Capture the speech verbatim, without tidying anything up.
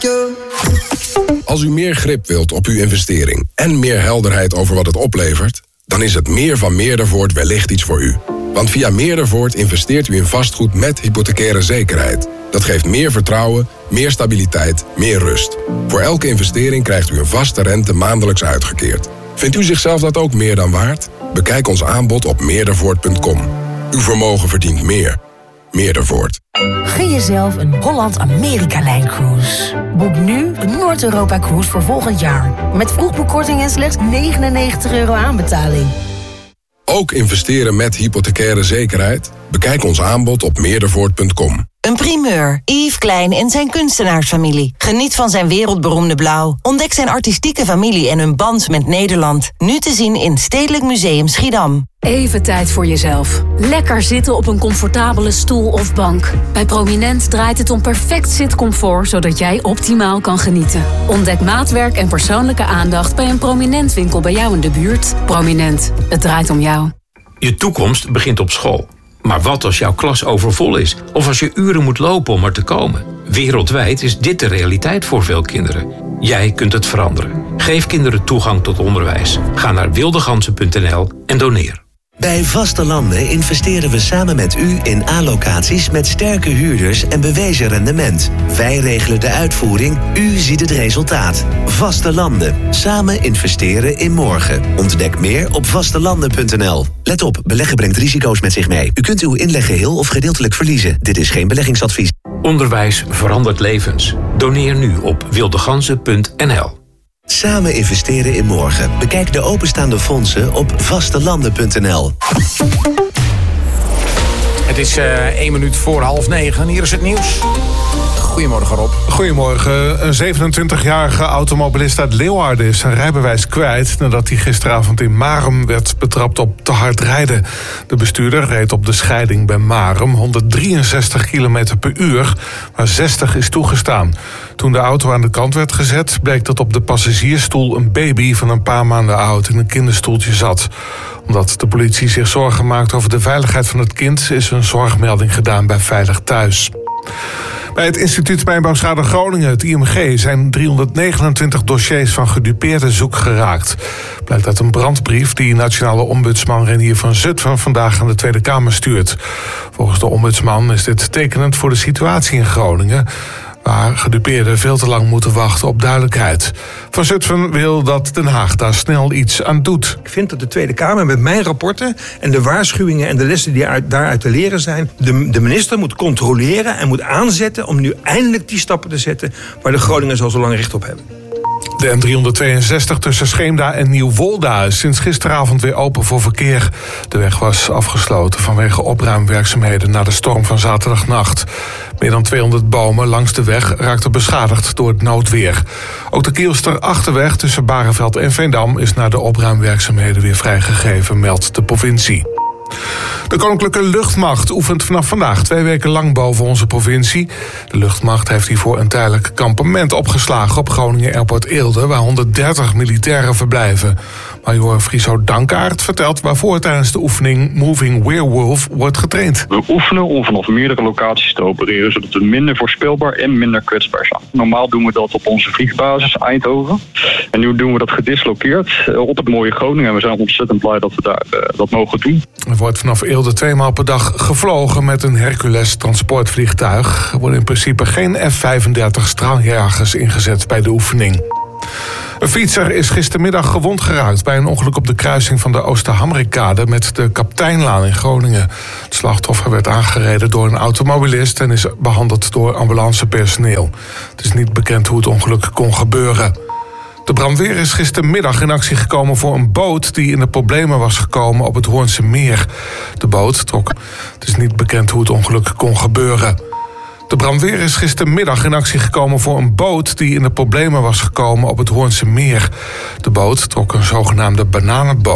you. Als u meer grip wilt op uw investering en meer helderheid over wat het oplevert, dan is het meer van Meerdervoort wellicht iets voor u. Want via Meerdervoort investeert u in vastgoed met hypothecaire zekerheid. Dat geeft meer vertrouwen, meer stabiliteit, meer rust. Voor elke investering krijgt u een vaste rente maandelijks uitgekeerd. Vindt u zichzelf dat ook meer dan waard? Bekijk ons aanbod op meerdervoort punt com. Uw vermogen verdient meer. Meerdervoort. Gun jezelf een Holland-Amerika-lijn-cruise. Boek nu de Noord-Europa-cruise voor volgend jaar. Met vroegboekkorting en slechts negenennegentig euro aanbetaling. Ook investeren met hypothecaire zekerheid? Bekijk ons aanbod op meerdervoort punt com. Een primeur. Yves Klein en zijn kunstenaarsfamilie. Geniet van zijn wereldberoemde blauw. Ontdek zijn artistieke familie en hun band met Nederland. Nu te zien in Stedelijk Museum Schiedam. Even tijd voor jezelf. Lekker zitten op een comfortabele stoel of bank. Bij Prominent draait het om perfect zitcomfort, zodat jij optimaal kan genieten. Ontdek maatwerk en persoonlijke aandacht bij een Prominent winkel bij jou in de buurt. Prominent. Het draait om jou. Je toekomst begint op school. Maar wat als jouw klas overvol is? Of als je uren moet lopen om er te komen? Wereldwijd is dit de realiteit voor veel kinderen. Jij kunt het veranderen. Geef kinderen toegang tot onderwijs. Ga naar wildegansen punt n l en doneer. Bij Vaste Landen investeren we samen met u in A-locaties met sterke huurders en bewezen rendement. Wij regelen de uitvoering, u ziet het resultaat. Vaste Landen. Samen investeren in morgen. Ontdek meer op vastelanden punt n l. Let op, beleggen brengt risico's met zich mee. U kunt uw inleg geheel of gedeeltelijk verliezen. Dit is geen beleggingsadvies. Onderwijs verandert levens. Doneer nu op wildegansen punt n l. Samen investeren in morgen. Bekijk de openstaande fondsen op vastelanden punt n l. Het is uh, één minuut voor half negen. Hier is het nieuws. Goedemorgen, Rob. Goedemorgen. Een zevenentwintigjarige automobilist uit Leeuwarden is zijn rijbewijs kwijt nadat hij gisteravond in Marum werd betrapt op te hard rijden. De bestuurder reed op de scheiding bij Marum honderddrieënzestig kilometer per uur, waar zestig is toegestaan. Toen de auto aan de kant werd gezet, bleek dat op de passagiersstoel een baby van een paar maanden oud in een kinderstoeltje zat. Omdat de politie zich zorgen maakt over de veiligheid van het kind, is een zorgmelding gedaan bij Veilig Thuis. Bij het Instituut Mijnbouwschade Groningen, het I M G, zijn driehonderdnegenentwintig dossiers van gedupeerden zoek geraakt. Blijkt uit een brandbrief die nationale ombudsman Renier van Zutphen vandaag aan de Tweede Kamer stuurt. Volgens de ombudsman is dit tekenend voor de situatie in Groningen, waar gedupeerden veel te lang moeten wachten op duidelijkheid. Van Zutphen wil dat Den Haag daar snel iets aan doet. Ik vind dat de Tweede Kamer met mijn rapporten en de waarschuwingen en de lessen die uit, daaruit te leren zijn, de, de minister moet controleren en moet aanzetten om nu eindelijk die stappen te zetten waar de Groningers al zo lang recht op hebben. De N driehonderdtweeënzestig tussen Scheemda en Nieuwolda is sinds gisteravond weer open voor verkeer. De weg was afgesloten vanwege opruimwerkzaamheden na de storm van zaterdagnacht. Meer dan tweehonderd bomen langs de weg raakten beschadigd door het noodweer. Ook de Kielster Achterweg tussen Bareveld en Veendam is na de opruimwerkzaamheden weer vrijgegeven, meldt de provincie. De Koninklijke Luchtmacht oefent vanaf vandaag twee weken lang boven onze provincie. De luchtmacht heeft hiervoor een tijdelijk kampement opgeslagen op Groningen Airport Eelde, waar honderddertig militairen verblijven. Major Friso Dankaart vertelt waarvoor tijdens de oefening Moving Werewolf wordt getraind. We oefenen om vanaf meerdere locaties te opereren, zodat we minder voorspelbaar en minder kwetsbaar zijn. Normaal doen we dat op onze vliegbasis Eindhoven. En nu doen we dat gedislokeerd op het mooie Groningen. En we zijn ontzettend blij dat we daar uh, dat mogen doen. Er wordt vanaf Eelde tweemaal per dag gevlogen met een Hercules transportvliegtuig. Er worden in principe geen F vijfendertig straaljagers ingezet bij de oefening. Een fietser is gistermiddag gewond geraakt bij een ongeluk op de kruising van de Oosterhamrikkade met de Kapteinlaan in Groningen. Het slachtoffer werd aangereden door een automobilist en is behandeld door ambulancepersoneel. Het is niet bekend hoe het ongeluk kon gebeuren. De brandweer is gistermiddag in actie gekomen voor een boot die in de problemen was gekomen op het Hoornse Meer. De boot trok. Het is niet bekend hoe het ongeluk kon gebeuren. De brandweer is gistermiddag in actie gekomen voor een boot die in de problemen was gekomen op het Hoornse Meer. De boot trok een zogenaamde bananenboot.